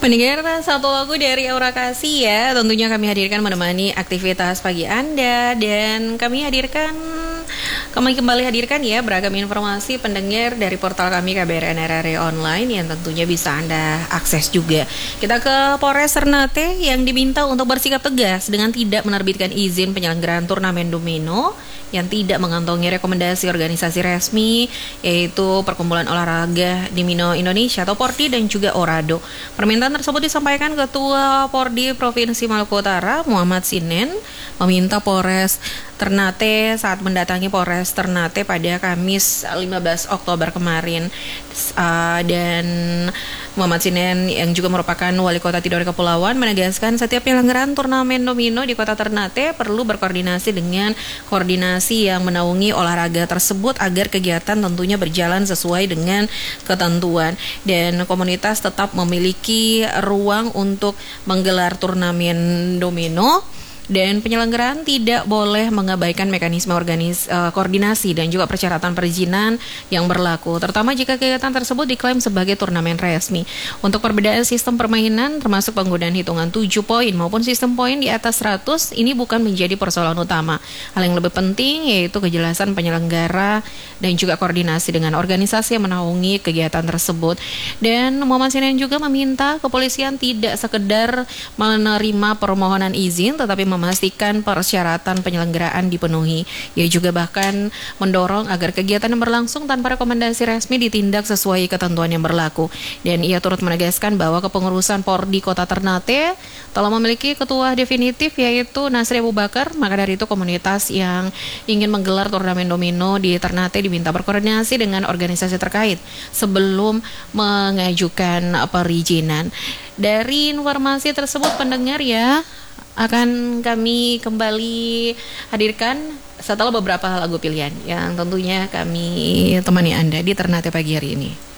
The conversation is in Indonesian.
Pendengar, satu lagu dari Aura Kasih ya. Tentunya kami hadirkan menemani aktivitas pagi Anda. Dan kami kembali hadirkan ya beragam informasi pendengar dari portal kami KBR RRI Online yang tentunya bisa Anda akses juga. Kita ke Polres Ternate yang diminta untuk bersikap tegas dengan tidak menerbitkan izin penyelenggaraan turnamen domino yang tidak mengantongi rekomendasi organisasi resmi, yaitu Perkumpulan Olahraga Domino Indonesia atau Pordi dan juga Orado. Permintaan tersebut disampaikan Ketua Pordi Provinsi Maluku Utara Muhammad Sinen meminta Polres Ternate saat mendatangi Polres Ternate pada Kamis 15 Oktober kemarin. Dan Muhammad Sinen yang juga merupakan Wali Kota Tidore Kepulauan menegaskan setiap penyelenggaraan turnamen domino di Kota Ternate perlu berkoordinasi dengan koordinasi yang menaungi olahraga tersebut agar kegiatan tentunya berjalan sesuai dengan ketentuan dan komunitas tetap memiliki ruang untuk menggelar turnamen domino. Dan penyelenggaraan tidak boleh mengabaikan mekanisme koordinasi dan juga persyaratan perizinan yang berlaku, terutama jika kegiatan tersebut diklaim sebagai turnamen resmi. Untuk perbedaan sistem permainan termasuk penggunaan hitungan 7 poin maupun sistem poin di atas 100 ini bukan menjadi persoalan utama. Hal yang lebih penting yaitu kejelasan penyelenggara dan juga koordinasi dengan organisasi yang menaungi kegiatan tersebut. Dan Muhammad Sinen juga meminta kepolisian tidak sekedar menerima permohonan izin tetapi memastikan persyaratan penyelenggaraan dipenuhi. Ia juga bahkan mendorong agar kegiatan yang berlangsung tanpa rekomendasi resmi ditindak sesuai ketentuan yang berlaku. Dan ia turut menegaskan bahwa kepengurusan Pordi Kota Ternate telah memiliki ketua definitif yaitu Nasri Abu Bakar. Maka dari itu komunitas yang ingin menggelar turnamen domino di Ternate diminta berkoordinasi dengan organisasi terkait sebelum mengajukan perizinan. Dari informasi tersebut pendengar ya, akan kami kembali hadirkan setelah beberapa lagu pilihan yang tentunya kami temani Anda di Ternate pagi hari ini.